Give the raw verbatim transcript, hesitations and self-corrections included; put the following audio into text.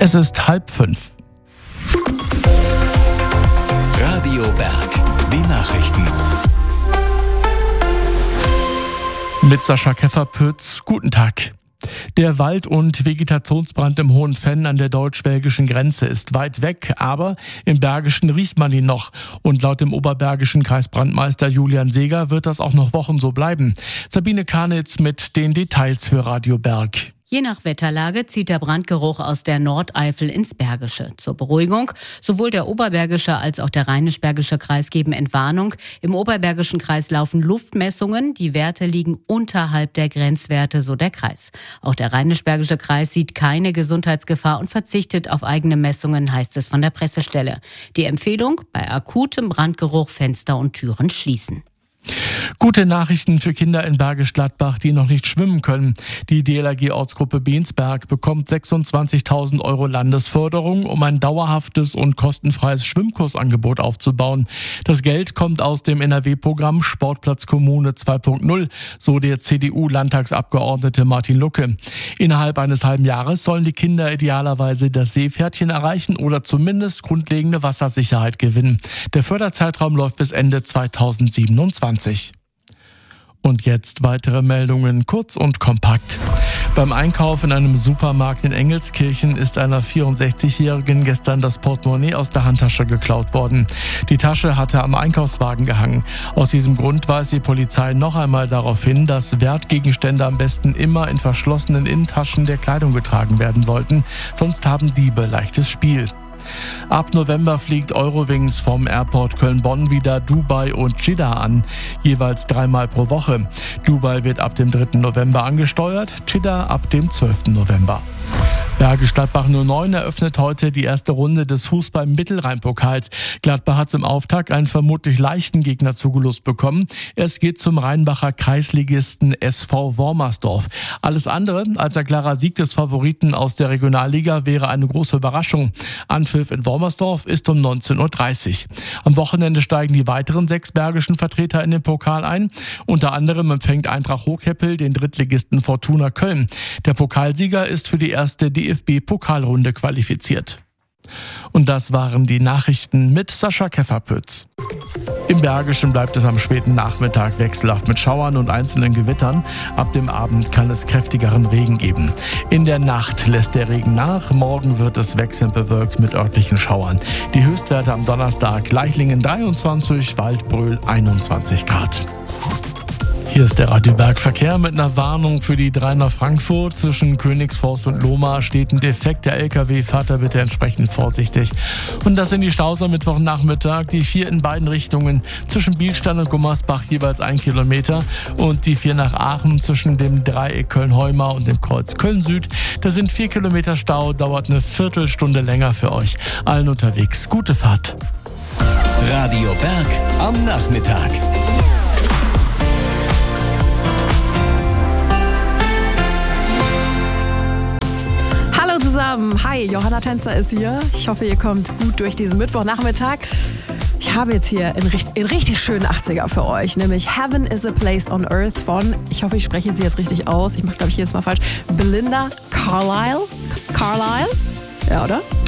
Es ist halb fünf. Radio Berg, die Nachrichten. Mit Sascha Kefferpütz, guten Tag. Der Wald- und Vegetationsbrand im Hohen Venn an der deutsch-belgischen Grenze ist weit weg, aber im Bergischen riecht man ihn noch. Und laut dem oberbergischen Kreisbrandmeister Julian Seeger wird das auch noch Wochen so bleiben. Sabine Karnitz mit den Details für Radio Berg. Je nach Wetterlage zieht der Brandgeruch aus der Nordeifel ins Bergische. Zur Beruhigung, sowohl der oberbergische als auch der rheinisch-bergische Kreis geben Entwarnung. Im oberbergischen Kreis laufen Luftmessungen. Die Werte liegen unterhalb der Grenzwerte, so der Kreis. Auch der rheinisch-bergische Kreis sieht keine Gesundheitsgefahr und verzichtet auf eigene Messungen, heißt es von der Pressestelle. Die Empfehlung: bei akutem Brandgeruch Fenster und Türen schließen. Gute Nachrichten für Kinder in Bergisch Gladbach, die noch nicht schwimmen können. Die D L R G-Ortsgruppe Bensberg bekommt sechsundzwanzigtausend Euro Landesförderung, um ein dauerhaftes und kostenfreies Schwimmkursangebot aufzubauen. Das Geld kommt aus dem N R W-Programm Sportplatz Kommune zwei Punkt null, so der C D U-Landtagsabgeordnete Martin Lucke. Innerhalb eines halben Jahres sollen die Kinder idealerweise das Seepferdchen erreichen oder zumindest grundlegende Wassersicherheit gewinnen. Der Förderzeitraum läuft bis Ende zweitausendsiebenundzwanzig. Und jetzt weitere Meldungen, kurz und kompakt. Beim Einkauf in einem Supermarkt in Engelskirchen ist einer vierundsechzigjährigen gestern das Portemonnaie aus der Handtasche geklaut worden. Die Tasche hatte am Einkaufswagen gehangen. Aus diesem Grund weist die Polizei noch einmal darauf hin, dass Wertgegenstände am besten immer in verschlossenen Innentaschen der Kleidung getragen werden sollten, sonst haben Diebe leichtes Spiel. Ab November fliegt Eurowings vom Airport Köln-Bonn wieder Dubai und Jeddah an, jeweils dreimal pro Woche. Dubai wird ab dem dritten November angesteuert, Jeddah ab dem zwölften November. Bergisch Gladbach null neun eröffnet heute die erste Runde des Fußball-Mittelrhein-Pokals. Gladbach hat im Auftakt einen vermutlich leichten Gegner zugelost bekommen. Es geht zum Rheinbacher Kreisligisten S V Wormersdorf. Alles andere als ein klarer Sieg des Favoriten aus der Regionalliga wäre eine große Überraschung. Anpfiff in Wormersdorf ist um neunzehn Uhr dreißig. Am Wochenende steigen die weiteren sechs bergischen Vertreter in den Pokal ein. Unter anderem empfängt Eintracht Hochheppel den Drittligisten Fortuna Köln. Der Pokalsieger ist für die erste D F B-Pokalrunde qualifiziert. Und das waren die Nachrichten mit Sascha Kefferpütz. Im Bergischen bleibt es am späten Nachmittag wechselhaft mit Schauern und einzelnen Gewittern. Ab dem Abend kann es kräftigeren Regen geben. In der Nacht lässt der Regen nach. Morgen wird es wechselnd bewölkt mit örtlichen Schauern. Die Höchstwerte am Donnerstag: Leichlingen dreiundzwanzig, Waldbröl einundzwanzig Grad. Hier ist der Radio Berg Verkehr mit einer Warnung für die drei nach Frankfurt. Zwischen Königsforst und Lohmar steht ein defekter L K W. Fahrt da bitte entsprechend vorsichtig. Und das sind die Staus am Mittwochnachmittag. Die vier in beiden Richtungen zwischen Bielstein und Gummersbach jeweils ein Kilometer. Und die vier nach Aachen zwischen dem Dreieck Köln-Heumar und dem Kreuz Köln-Süd. Da sind vier Kilometer Stau, dauert eine Viertelstunde länger für euch. Allen unterwegs gute Fahrt. Radio Berg am Nachmittag. Zusammen. Hi, Johanna Tänzer ist hier. Ich hoffe, ihr kommt gut durch diesen Mittwochnachmittag. Ich habe jetzt hier einen richtig, einen richtig schönen achtziger für euch, nämlich Heaven is a Place on Earth von, ich hoffe, ich spreche sie jetzt richtig aus, ich mache, glaube ich, jedes Mal falsch, Belinda Carlisle. Carlisle? Ja, oder?